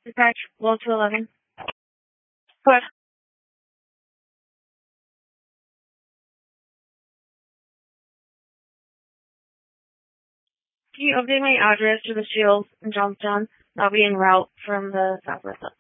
Dispatch, low to 11. What? Can you update my address to the Shields in Johnstown? I'll be en route from the Southwest